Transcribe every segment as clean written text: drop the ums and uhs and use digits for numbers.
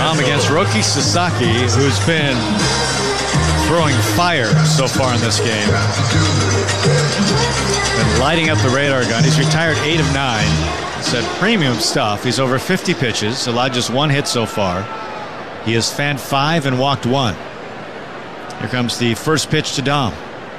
Dom against Roki Sasaki, who's been throwing fire so far in this game. Been lighting up the radar gun. He's retired 8 of 9. Said premium stuff. He's over 50 pitches, allowed just 1 hit so far. He has fanned 5 and walked 1. Here comes the first pitch to Dom.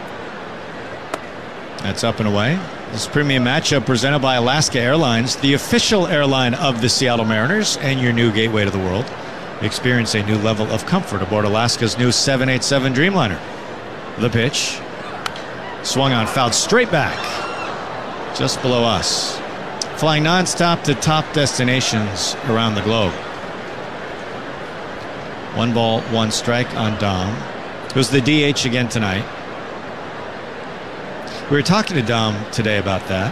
That's up and away. This premium matchup presented by Alaska Airlines, the official airline of the Seattle Mariners and your new gateway to the world. Experience a new level of comfort aboard Alaska's new 787 Dreamliner. The pitch. Swung on, fouled straight back. Just below us. Flying nonstop to top destinations around the globe. 1 ball, 1 strike on Dom, who's the DH again tonight. We were talking to Dom today about that.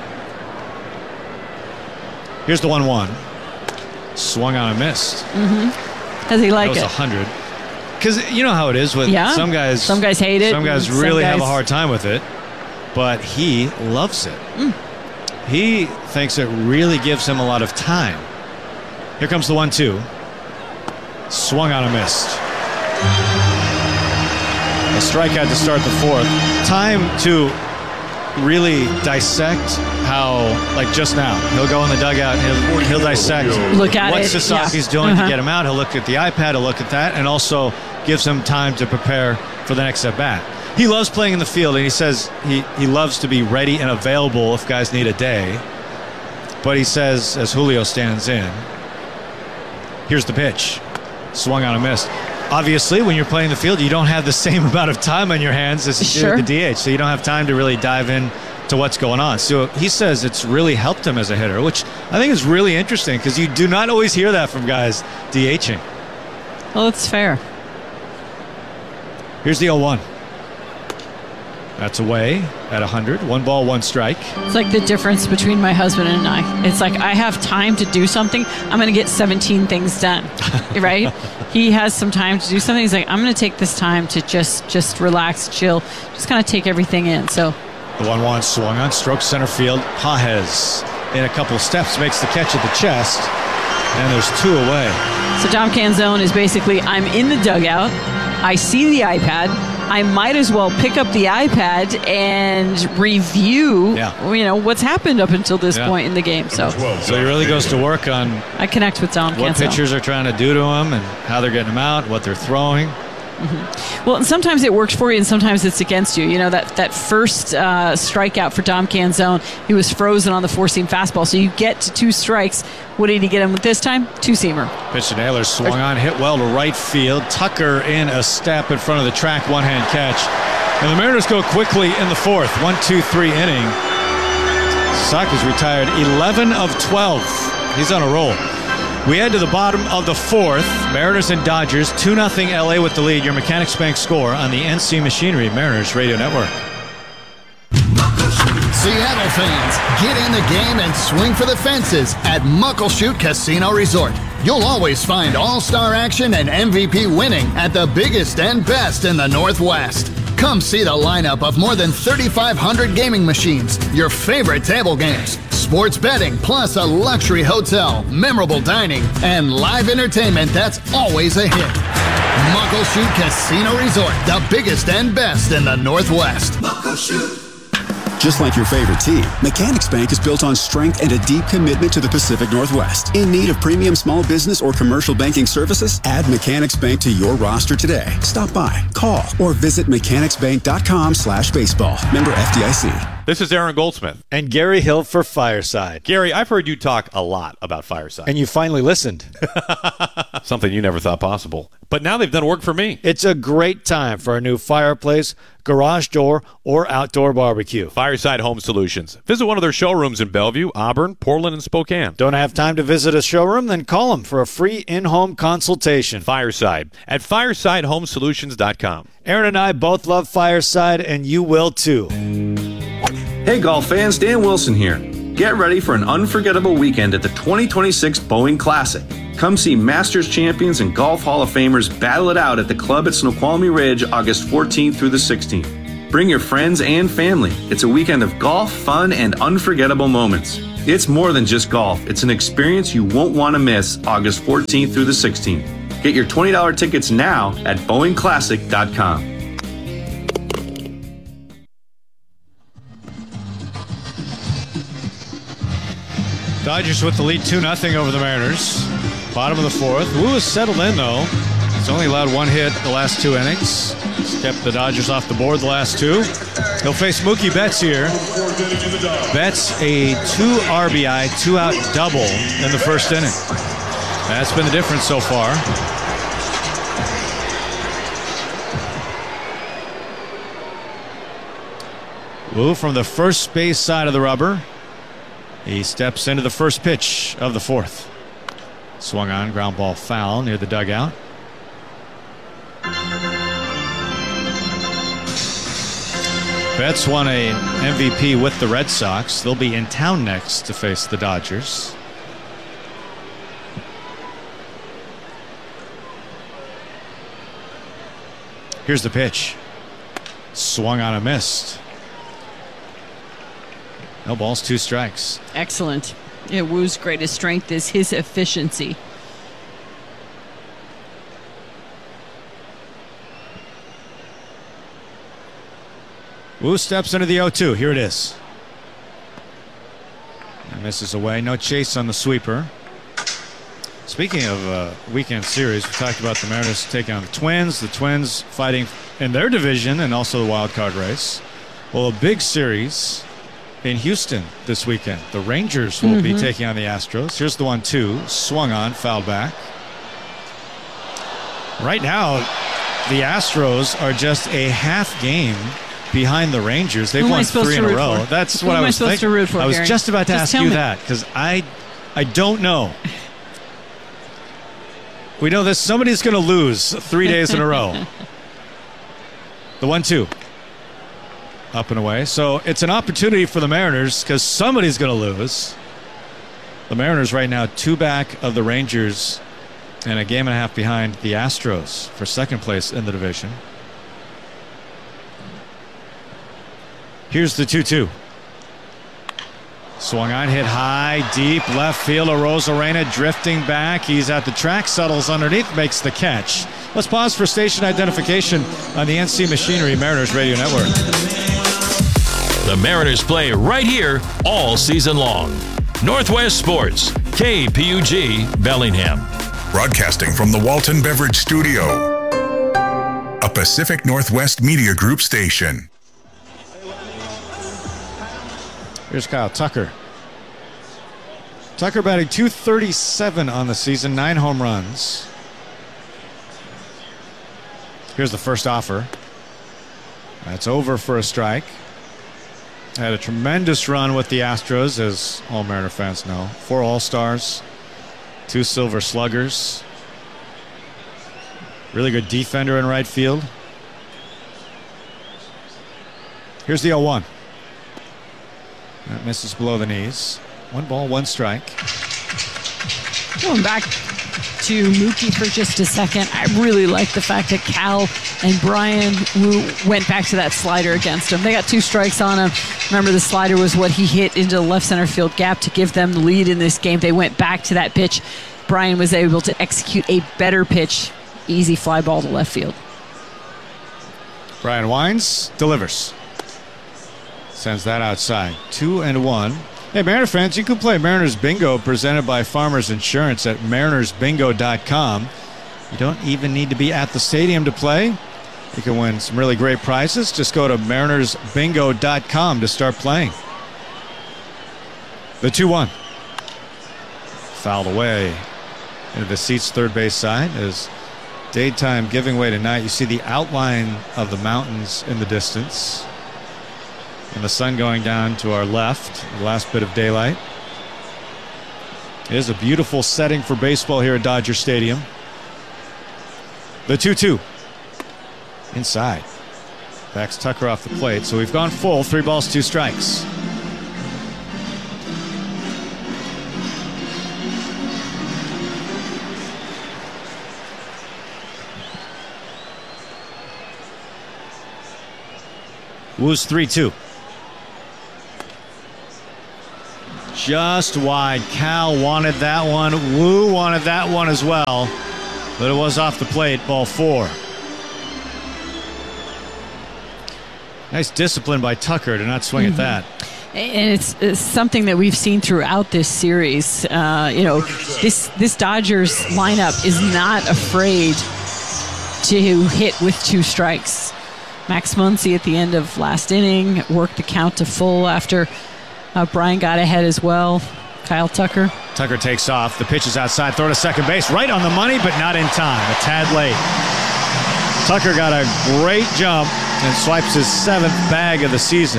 Here's the 1-1. Swung on and missed. Does he like it? That was 100. Because you know how it is with some guys. Some guys hate it. Some guys really have a hard time with it. But he loves it. He thinks it really gives him a lot of time. Here comes the 1-2. Swung on and missed. A strikeout to start the 4th. Time to really dissect how, like just now, he'll go in the dugout and he'll dissect what Sasaki's doing to get him out. He'll look at the iPad, he'll look at that, and also gives him time to prepare for the next at-bat. He loves playing in the field, and he says he loves to be ready and available if guys need a day. But he says, as Julio stands in, here's the pitch. Swung on and missed. Obviously, when you're playing the field, you don't have the same amount of time on your hands as you do at the DH, so you don't have time to really dive in to what's going on. So he says it's really helped him as a hitter, which I think is really interesting because you do not always hear that from guys DHing. Well, it's fair. Here's the 0-1. That's away at 100. 1 ball, 1 strike. It's like the difference between my husband and I. It's like I have time to do something. I'm going to get 17 things done, right? He has some time to do something. He's like, I'm going to take this time to just relax, chill, just kind of take everything in. So the 1-1 swung on, stroke center field. Pages in a couple of steps makes the catch at the chest, and there's 2 away. So Dom Canzone is basically, I'm in the dugout. I see the iPad. I might as well pick up the iPad and review, what's happened up until this point in the game. So he really goes to work on. I connect with Dom Canzone. What pitchers are trying to do to him and how they're getting him out, what they're throwing. Well, and sometimes it works for you, and sometimes it's against you. You know, that first strikeout for Dom Canzone, he was frozen on the 4-seam fastball. So you get to 2 strikes. What did he get him with this time? 2-seamer. Pitch to Naylor, swung on, hit well to right field. Tucker in a step in front of the track, 1-hand catch. And the Mariners go quickly in the 4th, 1-2-3 inning. Sasaki's retired 11 of 12. He's on a roll. We head to the bottom of the 4th. Mariners and Dodgers, 2-0 LA with the lead. Your Mechanics Bank score on the NC Machinery Mariners Radio Network. Seattle fans, get in the game and swing for the fences at Muckleshoot Casino Resort. You'll always find all-star action and MVP winning at the biggest and best in the Northwest. Come see the lineup of more than 3,500 gaming machines, your favorite table games, sports betting, plus a luxury hotel, memorable dining, and live entertainment that's always a hit. Muckleshoot Casino Resort, the biggest and best in the Northwest. Muckleshoot. Just like your favorite team, Mechanics Bank is built on strength and a deep commitment to the Pacific Northwest. In need of premium small business or commercial banking services? Add Mechanics Bank to your roster today. Stop by, call, or visit mechanicsbank.com/baseball. Member FDIC. This is Aaron Goldsmith. And Gary Hill for Fireside. Gary, I've heard you talk a lot about Fireside. And you finally listened. Something you never thought possible. But now they've done work for me. It's a great time for a new fireplace, garage door, or outdoor barbecue. Fireside Home Solutions. Visit one of their showrooms in Bellevue, Auburn, Portland, and Spokane. Don't have time to visit a showroom? Then call them for a free in-home consultation. Fireside at firesidehomesolutions.com. Aaron and I both love Fireside, and you will too. Hey golf fans, Dan Wilson here. Get ready for an unforgettable weekend at the 2026 Boeing Classic. Come see Masters champions and Golf Hall of Famers battle it out at the club at Snoqualmie Ridge August 14th through the 16th. Bring your friends and family. It's a weekend of golf, fun, and unforgettable moments. It's more than just golf. It's an experience you won't want to miss August 14th through the 16th. Get your $20 tickets now at BowingClassic.com. Dodgers with the lead 2-0 over the Mariners. Bottom of the fourth. Wu has settled in, though. He's only allowed one hit the last 2 innings. He's kept the Dodgers off the board the last 2. He'll face Mookie Betts here. Betts a 2 RBI, 2-out double in the first inning. That's been the difference so far. Wu from the first base side of the rubber. He steps into the first pitch of the fourth. Swung on, ground ball foul near the dugout. Betts won a MVP with the Red Sox. They'll be in town next to face the Dodgers. Here's the pitch. Swung on, a missed. No balls, 2 strikes. Excellent. Yeah, Wu's greatest strength is his efficiency. Wu steps into the 0-2. Here it is. And misses away. No chase on the sweeper. Speaking of weekend series, we talked about the Mariners taking on the Twins fighting in their division and also the wild card race. Well, a big series in Houston this weekend. The Rangers will be taking on the Astros. Here's the 1-2. Swung on, fouled back. Right now, the Astros are just a half game behind the Rangers. They've won 3 in a row. For? That's what I was thinking. To root for, I was Gary? just about to ask you that because I don't know. We know that somebody's going to lose 3 days in a row. The 1-2. Up and away. So it's an opportunity for the Mariners because somebody's going to lose. The Mariners right now 2 back of the Rangers and a game and a half behind the Astros for second place in the division. Here's the 2-2. Swung on, hit high, deep, left field. Arozarena drifting back. He's at the track, settles underneath, makes the catch. Let's pause for station identification on the NC Machinery Mariners Radio Network. The Mariners play right here all season long. Northwest Sports, KPUG, Bellingham. Broadcasting from the Walton Beverage Studio, a Pacific Northwest Media Group station. Here's Kyle Tucker. Tucker batting .237 on the season, 9 home runs. Here's the first offer. That's over for a strike. Had a tremendous run with the Astros, as all Mariner fans know. 4 All-Stars, 2 Silver Sluggers. Really good defender in right field. Here's the 0-1. That misses below the knees. 1 ball, 1 strike. Going back to Mookie for just a second, I really like the fact that Cal and Brian Wu went back to that slider against him. They got 2 strikes on him. Remember, the slider was what he hit into the left center field gap to give them the lead in this game. They went back to that pitch. Brian was able to execute a better pitch. Easy fly ball to left field. Brian Wines delivers. Sends that outside. 2-1. Hey, Mariner fans, you can play Mariners Bingo presented by Farmers Insurance at marinersbingo.com. You don't even need to be at the stadium to play. You can win some really great prizes. Just go to marinersbingo.com to start playing. The 2-1. Fouled away into the seats third base side as daytime giving way tonight. You see the outline of the mountains in the distance. And the sun going down to our left, the last bit of daylight. It is a beautiful setting for baseball here at Dodger Stadium. The 2-2. Inside. Backs Tucker off the plate. So we've gone full. 3 balls, 2 strikes. Wu's 3-2. Just wide. Cal wanted that one. Wu wanted that one as well. But it was off the plate, ball 4. Nice discipline by Tucker to not swing at that. And it's something that we've seen throughout this series. This Dodgers lineup is not afraid to hit with 2 strikes. Max Muncy at the end of last inning worked the count to full after Brian got ahead as well. Kyle Tucker. Tucker takes off. The pitch is outside. Throw to second base. Right on the money, but not in time. A tad late. Tucker got a great jump and swipes his 7th bag of the season.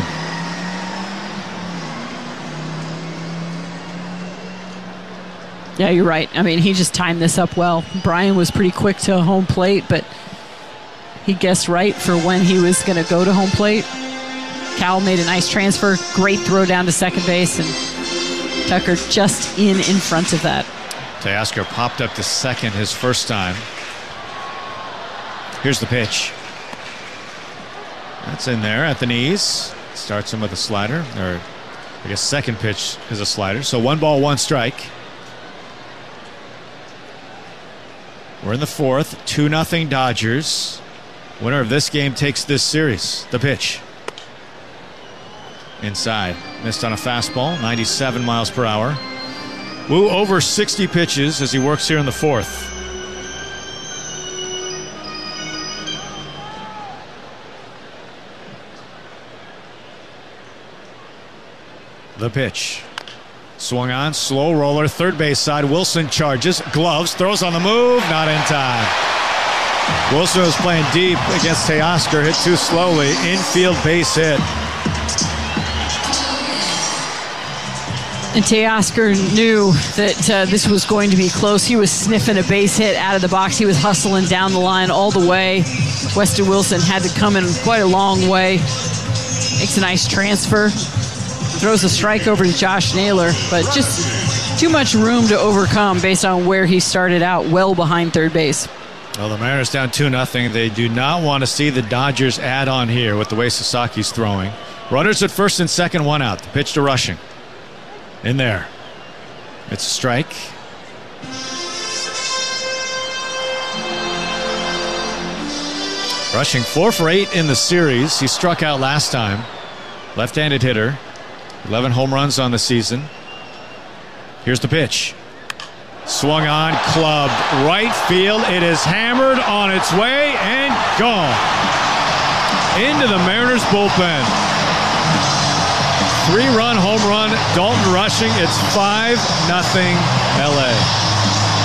Yeah, you're right. I mean, he just timed this up well. Brian was pretty quick to home plate, but he guessed right for when he was going to go to home plate. Cal made a nice transfer. Great throw down to second base, and Tucker just in front of that. Teoscar popped up to second his first time. Here's the pitch. That's in there at the knees. Starts him with a slider, or I guess second pitch is a slider. So 1 ball, 1 strike. We're in the 4th. 2-0 Dodgers. Winner of this game takes this series. The pitch. Inside. Missed on a fastball. 97 miles per hour. Woo over 60 pitches as he works here in the 4th. The pitch. Swung on, slow roller, third base side. Wilson charges, gloves, throws on the move, not in time. Wilson was playing deep against Teoscar, hit too slowly. Infield base hit. And Teoscar knew that this was going to be close. He was sniffing a base hit out of the box. He was hustling down the line all the way. Weston Wilson had to come in quite a long way. Makes a nice transfer. Throws a strike over to Josh Naylor, but just too much room to overcome based on where he started out, well behind third base. Well, the Mariners down 2-0. They do not want to see the Dodgers add on here with the way Sasaki's throwing. Runners at first and second, 1 out. The pitch to Rushing. In there. It's a strike. Rushing 4 for 8 in the series. He struck out last time. Left-handed hitter. 11 home runs on the season. Here's the pitch. Swung on, clubbed. Right field. It is hammered on its way and gone. Into the Mariners bullpen. 3-run home run. Dalton Rushing. It's 5-0 LA.